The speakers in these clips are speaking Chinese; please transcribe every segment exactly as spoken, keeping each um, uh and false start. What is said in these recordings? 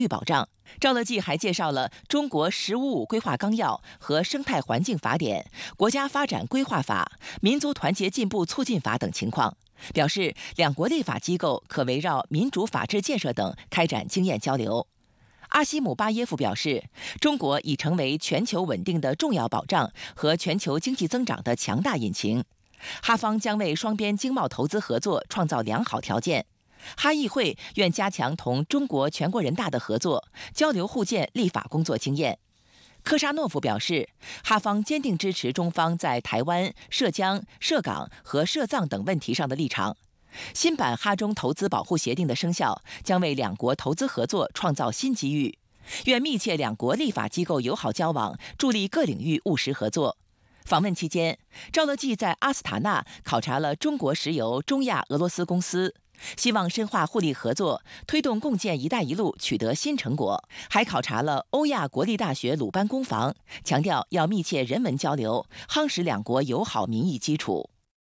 保障。赵乐际还介绍了中国“十五五”规划纲要和生态环境法典、国家发展规划法、民族团结进步促进法等情况，表示两国立法机构可围绕民主法治建设等开展经验交流。阿西姆巴耶夫表示，中国已成为全球稳定的重要保障和全球经济增长的强大引擎。哈方将为双边经贸投资合作创造良好条件。哈议会愿加强同中国全国人大的合作，交流互鉴立法工作经验。科沙诺夫表示，哈方坚定支持中方在台湾、涉疆、涉港和涉藏等问题上的立场。新版哈中投资保护协定的生效，将为两国投资合作创造新机遇。愿密切两国立法机构友好交往，助力各领域务实合作。访问期间，赵乐际在阿斯塔纳考察了中国石油中亚俄罗斯公司，希望深化互利合作，推动共建“一带一路”取得新成果。还考察了欧亚国立大学鲁班工房，强调要密切人文交流，夯实两国友好民意基础。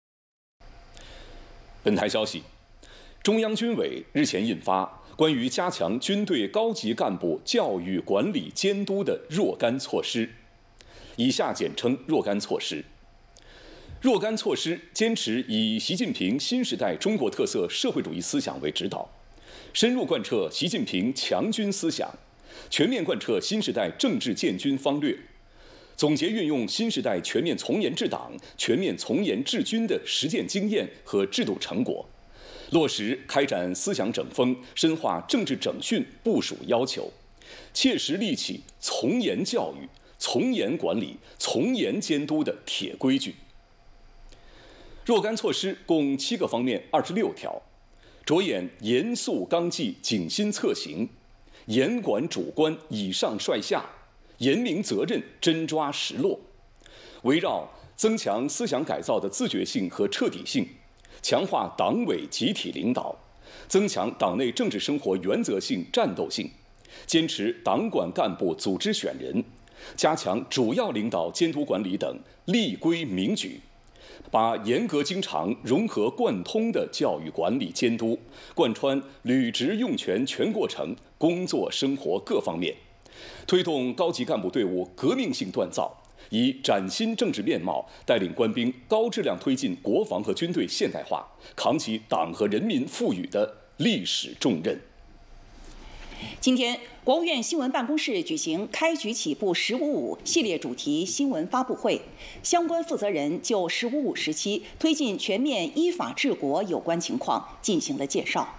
本台消息，中央军委日前印发关于加强军队高级干部教育管理监督的若干措施，以下简称若干措施。若干措施坚持以习近平新时代中国特色社会主义思想为指导，深入贯彻习近平强军思想，全面贯彻新时代政治建军方略，总结运用新时代全面从严治党、全面从严治军的实践经验和制度成果，落实开展思想整风、深化政治整训部署要求，切实立起从严教育、从严管理、从严监督的铁规矩。若干措施共七个方面，二十六条，着眼严肃纲纪、谨心策行，严管主观、以上率下，严明责任、真抓实落，围绕增强思想改造的自觉性和彻底性，强化党委集体领导，增强党内政治生活原则性、战斗性，坚持党管干部组织选人，加强主要领导监督管理等立规明矩，把严格经常、融合贯通的教育管理监督贯穿履职用权全过程、工作生活各方面，推动高级干部队伍革命性锻造，以崭新政治面貌带领官兵高质量推进国防和军队现代化，扛起党和人民赋予的历史重任。 今天，国务院新闻办公室举行开局起步“十五五”系列主题新闻发布会，相关负责人就“十五五”时期推进全面依法治国有关情况进行了介绍。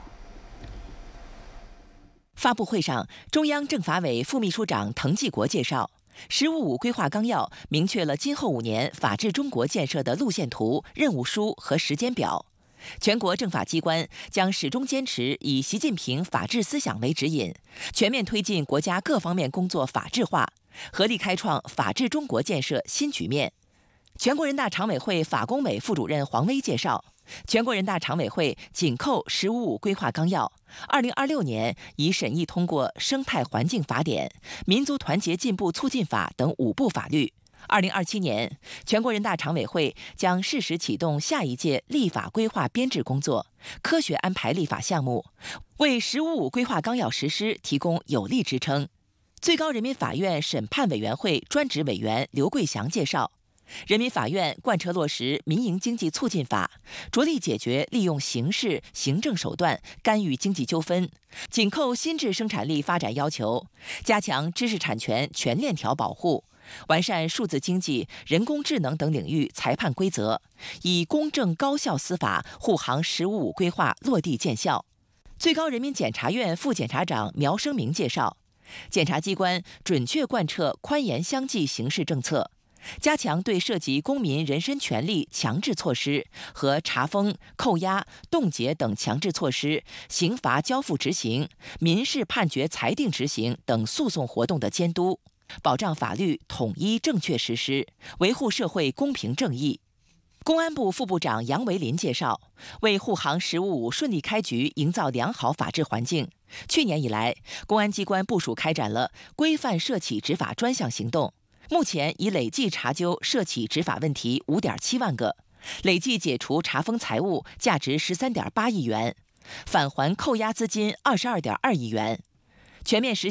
发布会上，中央政法委副秘书长滕继国介绍，“十五五”规划纲要明确了今后五年法治中国建设的路线图、任务书和时间表。全国政法机关将始终坚持以习近平法治思想为指引，全面推进国家各方面工作法治化，合力开创法治中国建设新局面。全国人大常委会法工委副主任黄威介绍，全国人大常委会紧扣“十五五”规划纲要，二零二六年已审议通过《生态环境法典》《民族团结进步促进法》等五部法律。二零二七年，全国人大常委会将适时启动下一届立法规划编制工作，科学安排立法项目，为“十五五”规划纲要实施提供有力支撑。最高人民法院审判委员会专职委员刘桂祥介绍，人民法院贯彻落实民营经济促进法，着力解决利用刑事、行政手段干预经济纠纷，紧扣新质生产力发展要求，加强知识产权全链条保护，完善数字经济、人工智能等领域裁判规则，以公正高效司法护航“十五五”规划落地见效。最高人民检察院副检察长苗生明介绍，检察机关准确贯彻宽严相济刑事政策，加强对涉及公民人身权利强制措施和查封、扣押、冻结等强制措施、刑罚交付执行、民事判决裁定执行等诉讼活动的监督，保障法律统一正确实施，维护社会公平正义。公安部副部长杨维林介绍，为护航“十五五”顺利开局营造良好法治环境，去年以来，公安机关部署开展了规范涉企执法专项行动，目前已累计查究涉企执法问题 五点七万个，累计解除查封财物价值 十三点八亿元，返还扣押资金 二十二点二亿元，全面实现